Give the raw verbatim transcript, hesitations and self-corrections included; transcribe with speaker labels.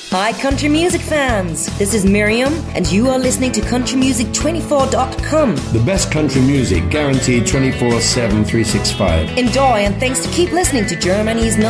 Speaker 1: Hi, country music fans. This is Miriam, and you are listening to country music twenty-four dot com.
Speaker 2: The best country music, guaranteed twenty-four seven, three sixty-five.
Speaker 1: Enjoy, and thanks to keep listening to Germany's number